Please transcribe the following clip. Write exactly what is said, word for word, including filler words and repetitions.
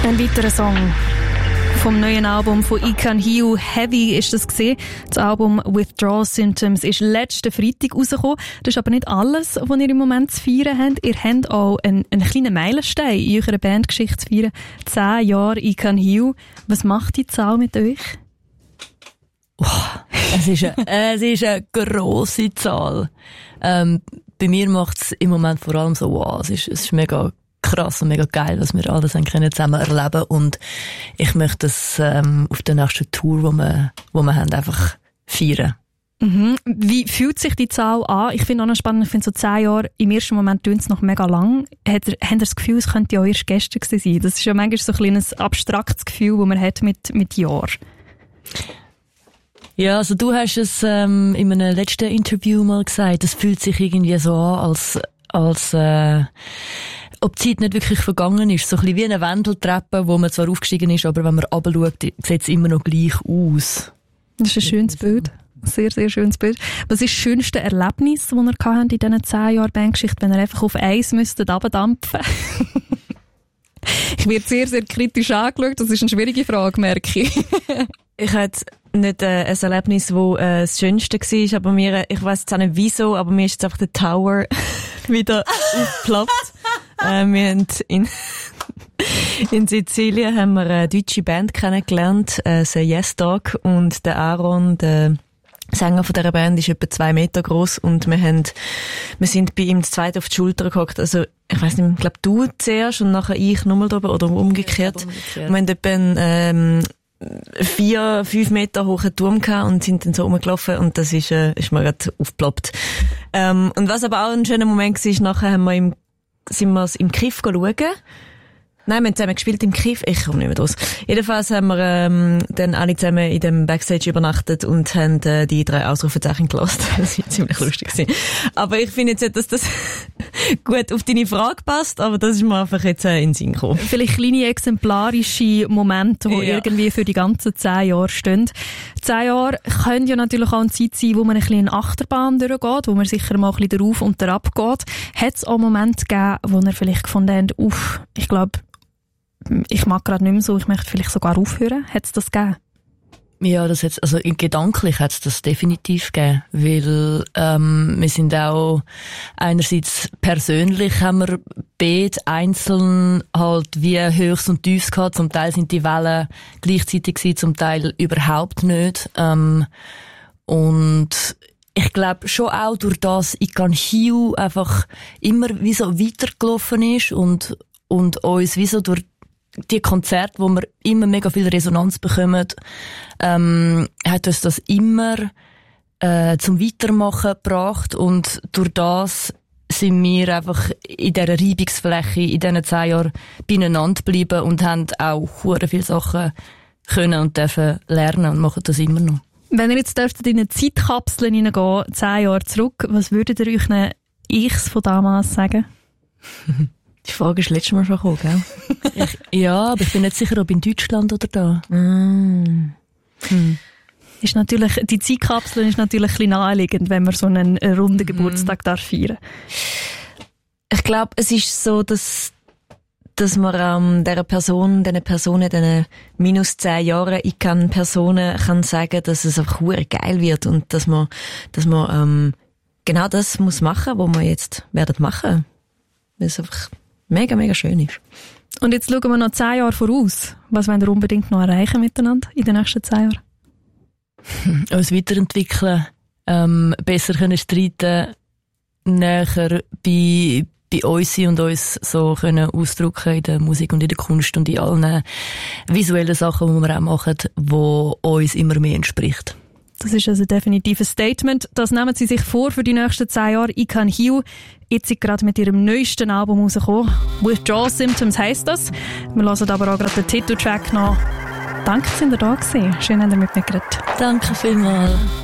Ein weiterer Song vom neuen Album von I Can Heal, Heavy ist das gesehen. Das Album Withdrawal Symptoms ist letzten Freitag rausgekommen. Das ist aber nicht alles, was ihr im Moment zu feiern habt. Ihr habt auch einen, einen kleinen Meilenstein in eurer Bandgeschichte zu feiern. Zehn Jahre I Can Heal. Was macht die Zahl mit euch? Oh, es ist eine, es ist eine grosse Zahl. Ähm, bei mir macht es im Moment vor allem so, wow, es ist, es ist mega krass und mega geil, was wir alles können zusammen erleben, und ich möchte das ähm, auf der nächsten Tour, wo wir, wo wir haben, einfach feiern. Mhm. Wie fühlt sich die Zahl an? Ich finde auch noch spannend, ich finde so zehn Jahre, im ersten Moment tönt es noch mega lang. Habt ihr, habt ihr das Gefühl, es könnte ja auch erst gestern gewesen sein? Das ist ja manchmal so ein kleines abstraktes Gefühl, das man hat mit, mit Jahren. Ja, also du hast es ähm, in einem letzten Interview mal gesagt, es fühlt sich irgendwie so an, als, als äh, ob die Zeit nicht wirklich vergangen ist. So ein bisschen wie eine Wendeltreppe, wo man zwar aufgestiegen ist, aber wenn man runterschaut, sieht es immer noch gleich aus. Das ist ein schönes Bild. Sehr, sehr schönes Bild. Was ist das schönste Erlebnis, das ihr hattet in diesen zehn Jahren Bandgeschichte, wenn ihr einfach auf Eis müsstet runterdampfen? Ich werde sehr, sehr kritisch angeschaut. Das ist eine schwierige Frage, merke ich. Ich hatte nicht äh, ein Erlebnis, das äh, das Schönste war, aber mir, ich weiss jetzt auch nicht wieso, aber mir ist jetzt einfach der Tower wieder aufgeploppt. äh, wir haben in, in Sizilien haben wir eine deutsche Band kennengelernt, äh, The Yes Dog, und der Aaron, der Sänger von dieser Band, ist etwa zwei Meter groß, und wir haben, wir sind bei ihm das zweite auf die Schulter gehockt. Also, ich weiss nicht, ich glaube du zuerst und nachher ich nochmal drüber, oder umgekehrt. Ja, umgekehrt. Wir haben etwa einen, ähm, vier, fünf Meter hohen Turm gehabt und sind dann so rumgelaufen, und das ist, äh, ist mir gerade aufgeploppt. Ähm, und was aber auch ein schöner Moment war, ist, nachher haben wir im, sind wir im Kiff schauen. Nein, wir haben zusammen gespielt im Kiff. Ich komme nicht mehr raus. Jedenfalls haben wir ähm, dann alle zusammen in dem Backstage übernachtet und haben äh, die drei Ausrufezeichen gelassen. Das war ziemlich lustig gewesen. Aber ich finde jetzt nicht, dass das gut auf deine Frage passt, aber das ist mir einfach jetzt äh, in den Sinn gekommen. Vielleicht kleine exemplarische Momente, die ja. irgendwie für die ganzen zehn Jahre stehen. Zehn Jahre können ja natürlich auch eine Zeit sein, wo man ein bisschen in Achterbahn durchgeht, wo man sicher mal ein bisschen darauf und darauf geht. Hat es auch Momente gegeben, wo ihr vielleicht gefunden habt, uff, ich glaube, ich mag gerade nicht mehr so, ich möchte vielleicht sogar aufhören. Hat es das gegeben? Ja, das hat's, also gedanklich hat es das definitiv gegeben, weil ähm, wir sind auch einerseits persönlich haben wir beide einzeln halt wie Höchst und Tiefs gehabt. Zum Teil sind die Wellen gleichzeitig gewesen, zum Teil überhaupt nicht. Ähm, und ich glaube schon auch durch das I Can Heal einfach immer wie so weitergelaufen ist und und uns wie so durch die Konzerte, wo wir immer mega viel Resonanz bekommen, ähm, hat uns das immer äh, zum Weitermachen gebracht, und durch das sind wir einfach in dieser Reibungsfläche in diesen zehn Jahren beieinander geblieben und haben auch sehr viele Sachen können und dürfen lernen und machen das immer noch. Wenn ihr jetzt dürftet in eine Zeitkapsel hineingehen, zehn Jahre zurück, was würdet ihr euch einen Ichs von damals sagen? Die Frage ist letztes Mal schon gekommen, gell? ich, ja, aber ich bin nicht sicher, ob in Deutschland oder da. Mm. Hm. Ist natürlich, die Zeitkapsel ist natürlich ein bisschen naheliegend, wenn man so einen runden Geburtstag mm. darf feiern. Ich glaube, es ist so, dass, dass man ähm, dieser Person, diesen Personen, diesen minus zehn Jahren, ich kann Personen kann sagen, dass es einfach hure geil wird und dass man, dass man ähm, genau das muss machen, was wir jetzt werden machen. Weil es einfach mega, mega schön ist. Und jetzt schauen wir noch zehn Jahre voraus. Was wollen wir unbedingt noch erreichen miteinander in den nächsten zehn Jahren? Uns weiterentwickeln, ähm, besser können streiten, näher bei, bei uns sein und uns so können ausdrücken in der Musik und in der Kunst und in allen visuellen Sachen, die wir auch machen, die uns immer mehr entspricht. Das ist also definitiv ein Statement. Das nehmen Sie sich vor für die nächsten zehn Jahre. I Can Heal. Jetzt sind gerade mit ihrem neuesten Album rausgekommen. Withdrawal Symptoms heisst das. Wir hören aber auch gerade den Titeltrack noch. Danke, dass ihr da gewesen. Schön, dass ihr mit mir geredet. Danke vielmals.